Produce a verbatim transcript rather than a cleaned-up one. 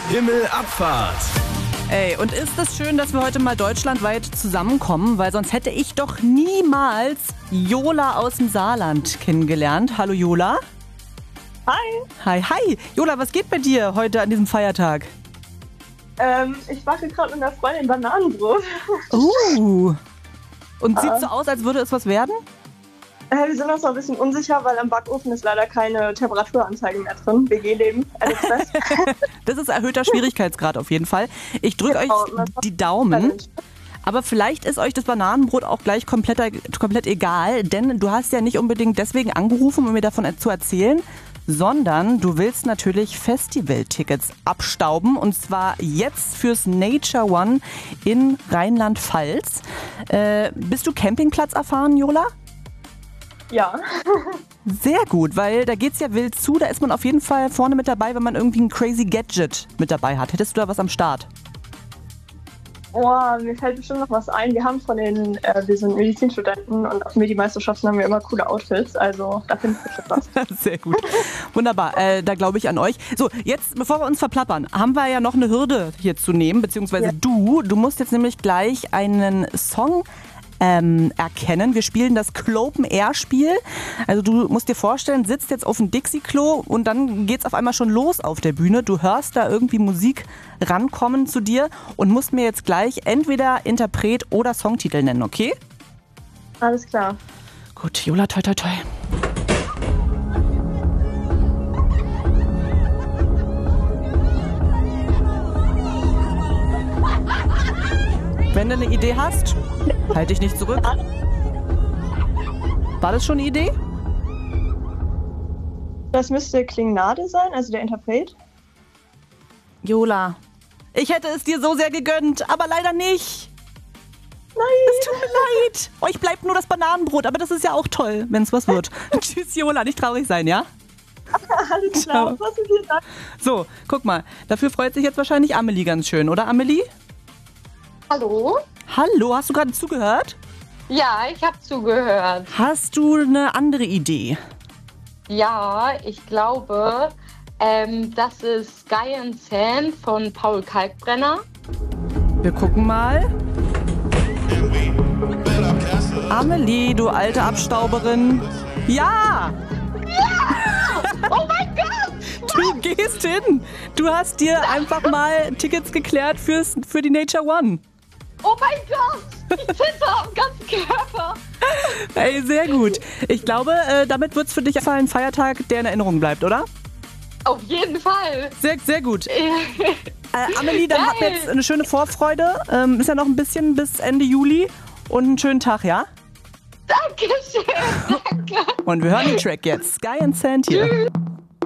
Himmelabfahrt. Ey, und ist es schön, dass wir heute mal deutschlandweit zusammenkommen, weil sonst hätte ich doch niemals Jola aus dem Saarland kennengelernt. Hallo Jola. Hi. Hi, hi. Jola, was geht bei dir heute an diesem Feiertag? Ähm, ich backe gerade mit einer Freundin Bananenbrot. Uh. Und sieht so aus, als würde es was werden? Äh, wir sind uns noch ein bisschen unsicher, weil am Backofen ist leider keine Temperaturanzeige mehr drin. W G-Leben, alles fest. Das ist erhöhter Schwierigkeitsgrad auf jeden Fall. Ich drücke Genau, euch die Daumen. Aber vielleicht ist euch das Bananenbrot auch gleich komplett, komplett egal, denn du hast ja nicht unbedingt deswegen angerufen, um mir davon zu erzählen, sondern du willst natürlich Festivaltickets abstauben und zwar jetzt fürs Nature One in Rheinland-Pfalz. Äh, bist du Campingplatz erfahren, Jola? Ja. Sehr gut, weil da geht's ja wild zu. Da ist man auf jeden Fall vorne mit dabei, wenn man irgendwie ein crazy Gadget mit dabei hat. Hättest du da was am Start? Oh, mir fällt bestimmt noch was ein. Wir haben von den, äh, wir sind Medizinstudenten und auf Medi-Meisterschaften haben wir immer coole Outfits. Also da finde ich bestimmt was. Sehr gut. Wunderbar, äh, da glaube ich an euch. So, jetzt, bevor wir uns verplappern, haben wir ja noch eine Hürde hier zu nehmen, beziehungsweise ja. du. Du musst jetzt nämlich gleich einen Song Ähm, erkennen. Wir spielen das Clopen-Air-Spiel. Also du musst dir vorstellen, sitzt jetzt auf dem Dixie-Klo und dann geht's auf einmal schon los auf der Bühne. Du hörst da irgendwie Musik rankommen zu dir und musst mir jetzt gleich entweder Interpret oder Songtitel nennen, okay? Alles klar. Gut, Jola, toi, toi, toi. Wenn du eine Idee hast, halt dich nicht zurück. War das schon eine Idee? Das müsste Klingnade sein, also der Interpret. Jola, ich hätte es dir so sehr gegönnt, aber leider nicht. Nein. Es tut mir leid. Euch bleibt nur das Bananenbrot, aber das ist ja auch toll, wenn es was wird. Tschüss, Jola, nicht traurig sein, ja? Alles klar. Was ist hier da? So, guck mal, dafür freut sich jetzt wahrscheinlich Amelie ganz schön, oder Amelie? Hallo? Hallo, hast du gerade zugehört? Ja, ich habe zugehört. Hast du eine andere Idee? Ja, ich glaube, ähm, das ist Sky and Sand von Paul Kalkbrenner. Wir gucken mal. Amelie, du alte Abstauberin. Ja! Ja! Oh mein Gott! Du gehst hin. Du hast dir einfach mal Tickets geklärt fürs, für die Nature One. Oh mein Gott! Ich zitter am ganzen Körper. Ey, sehr gut. Ich glaube, äh, damit wird es für dich ein Feiertag, der in Erinnerung bleibt, oder? Auf jeden Fall. Sehr, sehr gut. äh, Amelie, dann habt jetzt eine schöne Vorfreude. Ähm, ist ja noch ein bisschen bis Ende Juli. Und einen schönen Tag, ja? Dankeschön, danke. Und wir hören den Track jetzt. Sky and Sand hier.